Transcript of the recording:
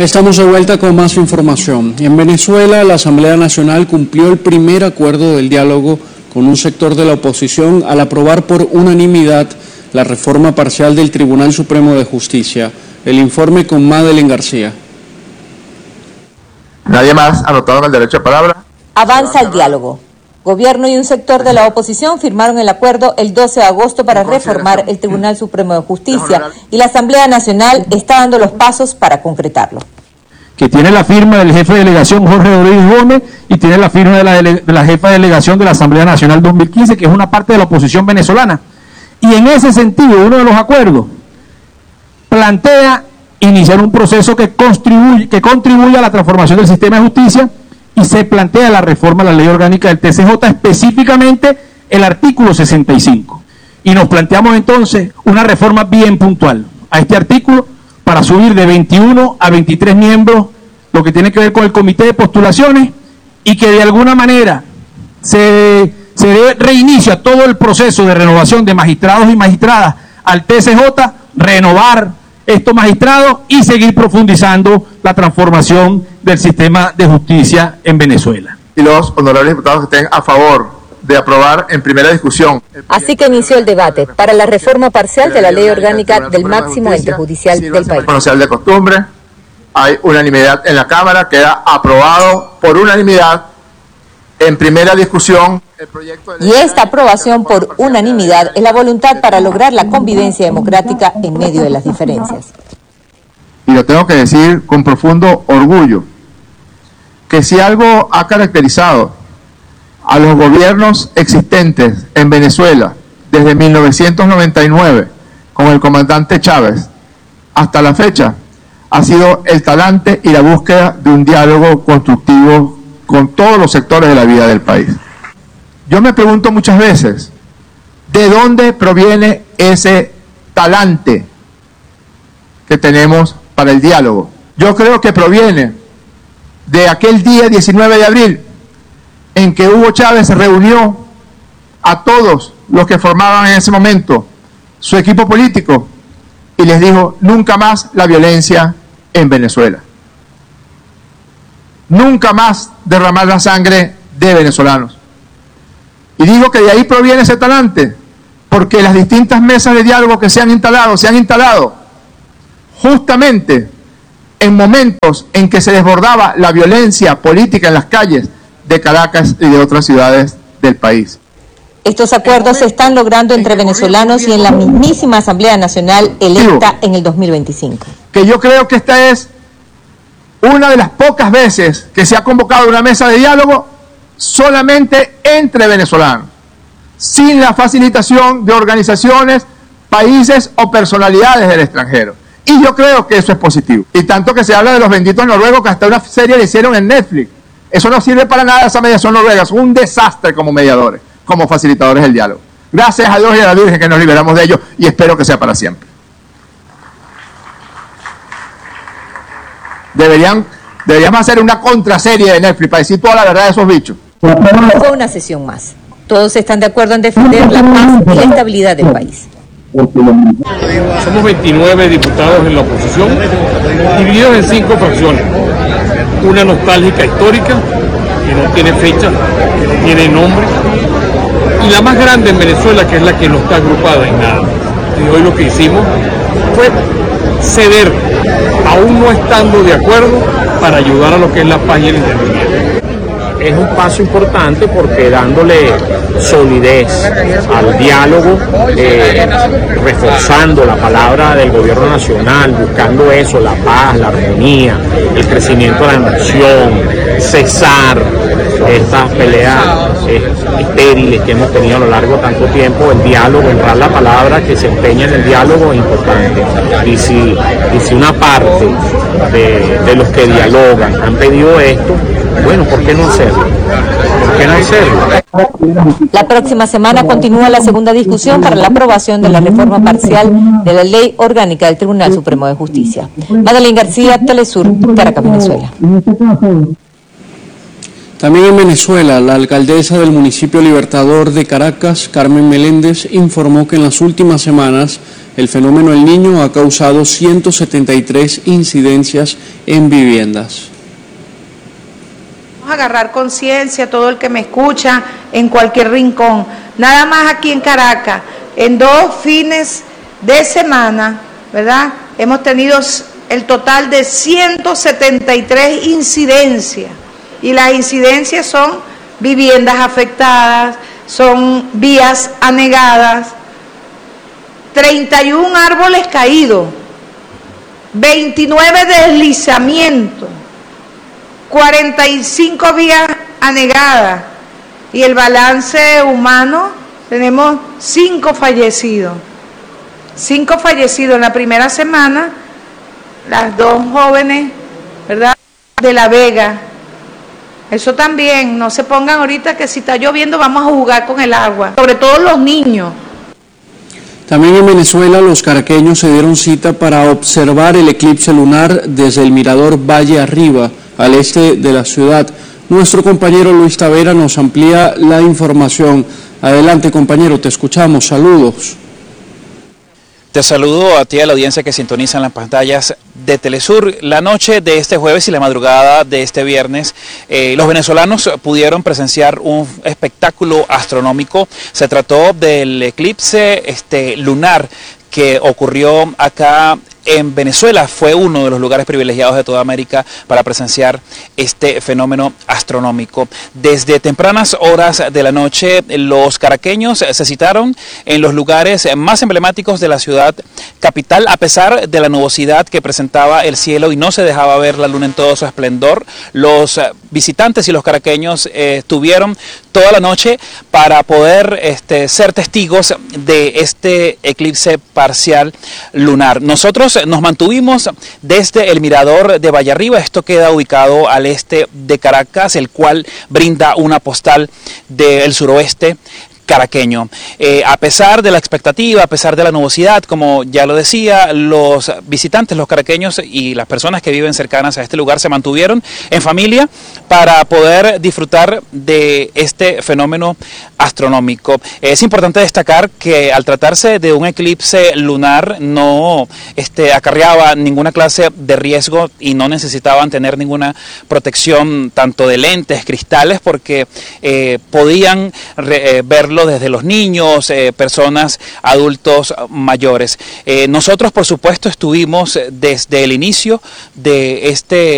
Estamos de vuelta con más información. En Venezuela, la Asamblea Nacional cumplió el primer acuerdo del diálogo con un sector de la oposición al aprobar por unanimidad la reforma parcial del Tribunal Supremo de Justicia. El informe con Madeleine García. ¿Nadie más anotado en el derecho de palabra? Avanza el diálogo. Gobierno y un sector de la oposición firmaron el acuerdo el 12 de agosto para reformar el Tribunal Supremo de Justicia y la Asamblea Nacional está dando los pasos para concretarlo. Que tiene la firma del jefe de delegación Jorge Rodríguez Gómez y tiene la firma de la jefa de delegación de la Asamblea Nacional 2015, que es una parte de la oposición venezolana. Y en ese sentido, uno de los acuerdos plantea iniciar un proceso que contribuya a la transformación del sistema de justicia y se plantea la reforma a la ley orgánica del TCJ, específicamente el artículo 65. Y nos planteamos entonces una reforma bien puntual a este artículo para subir de 21 a 23 miembros, lo que tiene que ver con el comité de postulaciones, y que de alguna manera se reinicia todo el proceso de renovación de magistrados y magistradas al TCJ, renovar estos magistrados y seguir profundizando la transformación del sistema de justicia en Venezuela. Y los honorables diputados que estén a favor de aprobar en primera discusión. Así que inició el debate para la reforma parcial de la ley orgánica del máximo ente judicial del país. Conocer de costumbre, hay unanimidad en la Cámara, queda aprobado por unanimidad en primera discusión. Y esta aprobación por unanimidad es la voluntad para lograr la convivencia democrática en medio de las diferencias. Y lo tengo que decir con profundo orgullo, que si algo ha caracterizado a los gobiernos existentes en Venezuela desde 1999, con el comandante Chávez, hasta la fecha, ha sido el talante y la búsqueda de un diálogo constructivo con todos los sectores de la vida del país. Yo me pregunto muchas veces, ¿de dónde proviene ese talante que tenemos para el diálogo? Yo creo que proviene de aquel día 19 de abril, en que Hugo Chávez reunió a todos los que formaban en ese momento su equipo político y les dijo: nunca más la violencia en Venezuela. Nunca más derramar la sangre de venezolanos. Y digo que de ahí proviene ese talante, porque las distintas mesas de diálogo que se han instalado justamente en momentos en que se desbordaba la violencia política en las calles de Caracas y de otras ciudades del país. Estos acuerdos se están logrando entre venezolanos y en la mismísima Asamblea Nacional electa en el 2025. Que yo creo que esta es una de las pocas veces que se ha convocado una mesa de diálogo solamente entre venezolanos, sin la facilitación de organizaciones, países o personalidades del extranjero. Y yo creo que eso es positivo. Y tanto que se habla de los benditos noruegos, que hasta una serie le hicieron en Netflix. Eso no sirve para nada, esa mediación noruega. Es un desastre como mediadores, como facilitadores del diálogo. Gracias a Dios y a la Virgen que nos liberamos de ellos, y espero que sea para siempre. Deberíamos hacer una contraserie de Netflix para decir toda la verdad de esos bichos. Fue una sesión más. Todos están de acuerdo en defender la paz y la estabilidad del país. Somos 29 diputados en la oposición, divididos en 5 fracciones. Una nostálgica histórica, que no tiene fecha, que no tiene nombre, y la más grande en Venezuela, que es la que no está agrupada en nada. Y hoy lo que hicimos fue ceder, aún no estando de acuerdo, para ayudar a lo que es la paz y el entendimiento. Es un paso importante porque dándole solidez al diálogo, reforzando la palabra del gobierno nacional, buscando eso, la paz, la armonía, el crecimiento de la nación, cesar estas peleas estériles que hemos tenido a lo largo de tanto tiempo. El diálogo, honrar la palabra que se empeña en el diálogo es importante. Y si una parte de los que dialogan han pedido esto, bueno, ¿por qué no hacerlo? ¿Por qué no hacerlo? La próxima semana continúa la segunda discusión para la aprobación de la reforma parcial de la Ley Orgánica del Tribunal Supremo de Justicia. Madeleine García, Telesur, Caracas, Venezuela. También en Venezuela, la alcaldesa del municipio Libertador de Caracas, Carmen Meléndez, informó que en las últimas semanas el fenómeno El Niño ha causado 173 incidencias en viviendas. Vamos a agarrar conciencia, todo el que me escucha en cualquier rincón, nada más aquí en Caracas, en 2 fines de semana, ¿verdad? Hemos tenido el total de 173 incidencias. Y las incidencias son viviendas afectadas, son vías anegadas, 31 árboles caídos, 29 deslizamientos, 45 vías anegadas y el balance humano, tenemos 5 fallecidos. 5 fallecidos en la primera semana, las 2 jóvenes, ¿verdad?, de La Vega. Eso también, no se pongan ahorita que si está lloviendo vamos a jugar con el agua, sobre todo los niños. También en Venezuela los caraqueños se dieron cita para observar el eclipse lunar desde el mirador Valle Arriba, al este de la ciudad. Nuestro compañero Luis Tavera nos amplía la información. Adelante, compañero, te escuchamos. Saludos. Te saludo a ti, a la audiencia que sintoniza en las pantallas de Telesur. La noche de este jueves y la madrugada de este viernes, los venezolanos pudieron presenciar un espectáculo astronómico. Se trató del eclipse lunar que ocurrió acá en Venezuela. Fue uno de los lugares privilegiados de toda América para presenciar este fenómeno astronómico. Desde tempranas horas de la noche, los caraqueños se citaron en los lugares más emblemáticos de la ciudad capital, a pesar de la nubosidad que presentaba el cielo y no se dejaba ver la luna en todo su esplendor. Los visitantes y los caraqueños estuvieron toda la noche para poder ser testigos de este eclipse parcial lunar. Nosotros nos mantuvimos desde el mirador de Valle Arriba. Esto queda ubicado al este de Caracas, el cual brinda una postal del suroeste caraqueño. A pesar de la expectativa, a pesar de la nubosidad, como ya lo decía, los visitantes, los caraqueños y las personas que viven cercanas a este lugar se mantuvieron en familia para poder disfrutar de este fenómeno astronómico. Es importante destacar que al tratarse de un eclipse lunar no acarreaba ninguna clase de riesgo y no necesitaban tener ninguna protección tanto de lentes, cristales, porque podían verlo desde los niños, personas, adultos mayores. Nosotros, por supuesto, estuvimos desde el inicio de este